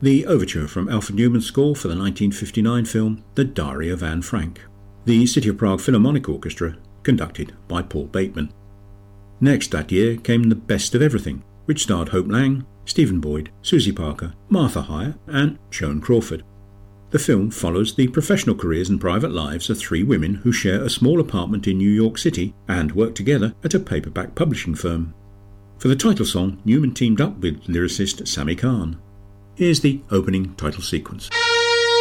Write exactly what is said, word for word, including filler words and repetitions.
the overture from Alfred Newman's score for the nineteen fifty-nine film The Diary of Anne Frank, the City of Prague Philharmonic Orchestra, conducted by Paul Bateman. Next that year came The Best of Everything, which starred Hope Lang, Stephen Boyd, Susie Parker, Martha Hyer and Joan Crawford. The film follows the professional careers and private lives of three women who share a small apartment in New York City and work together at a paperback publishing firm. For the title song, Newman teamed up with lyricist Sammy Cahn. Here's the opening title sequence.